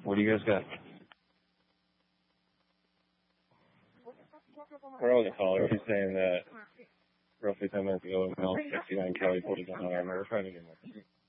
What do you guys got? Where was the caller? He's saying that roughly 10 minutes ago, Mel 69 Kelly pulled a gun on our murder. Trying to get more.